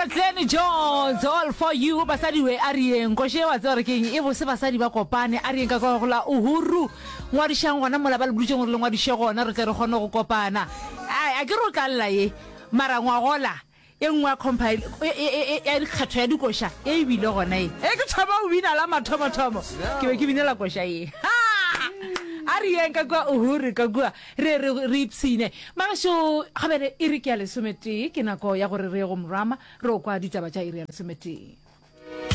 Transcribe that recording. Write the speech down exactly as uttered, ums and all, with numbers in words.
re Glenn Jones all for you basadi we arieng go shewa tsore keng e bo se basadi ba kopane arieng ka go la uhuru ngwadishang gona mola ba le butse gore le ngwadishe gona re tle re gone go kopana a ke ro tlalla ye mara ngwa gola e nngwa compile e e khatho ya dikosha e bile gona e e ke thaba o bina la mathomo thomo ke be ke binela kosha e arieng ka kwa uhuru ka kwa re re ripsine maso ga bere e re ke ya le someti ke nako ya gore re go mrama ro kwa ditaba tša iri ya le someti.